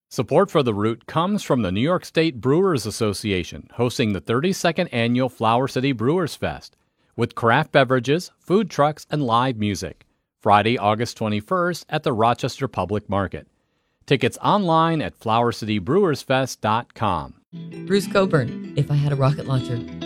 Support for The Root comes from the New York State Brewers Association, hosting the 32nd Annual Flower City Brewers Fest, with craft beverages, food trucks, and live music. Friday, August 21st at the Rochester Public Market. Tickets online at flowercitybrewersfest.com. Bruce Coburn, If I Had a Rocket Launcher.